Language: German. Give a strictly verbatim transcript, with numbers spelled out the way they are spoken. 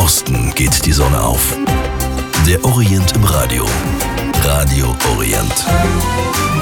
Osten geht die Sonne auf. Der Orient im Radio. Radio Orient.